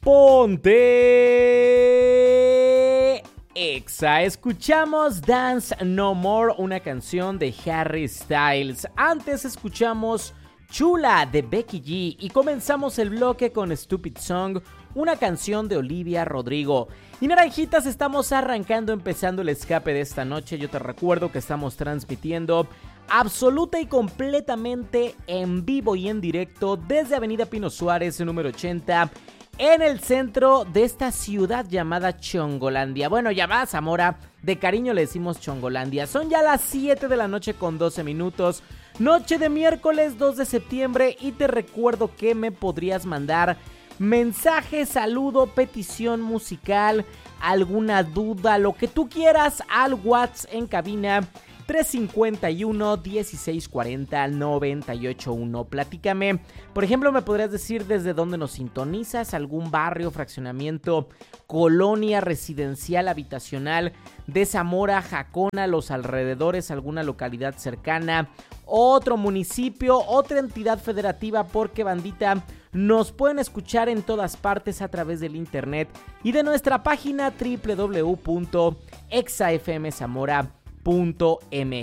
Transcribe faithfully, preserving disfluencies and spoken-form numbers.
Ponte Exa. Escuchamos Dance No More, una canción de Harry Styles. Antes escuchamos Chula de Becky G y comenzamos el bloque con Stupid Song, una canción de Olivia Rodrigo. Y naranjitas, estamos arrancando, empezando el escape de esta noche. Yo te recuerdo que estamos transmitiendo absoluta y completamente en vivo y en directo desde Avenida Pino Suárez, número ochenta, en el centro de esta ciudad llamada Chongolandia. Bueno, llamada Zamora, de cariño le decimos Chongolandia. Son ya las siete de la noche con doce minutos, noche de miércoles dos de septiembre, y te recuerdo que me podrías mandar mensaje, saludo, petición musical, alguna duda, lo que tú quieras al WhatsApp en cabina tres cinco uno, dieciséis cuarenta, noventa y ocho uno. Platícame, por ejemplo, me podrías decir desde dónde nos sintonizas, algún barrio, fraccionamiento, colonia residencial, habitacional de Zamora, Jacona, los alrededores, alguna localidad cercana, otro municipio, otra entidad federativa, porque bandita, nos pueden escuchar en todas partes a través del internet y de nuestra página doble u doble u doble u punto exa f m zamora punto m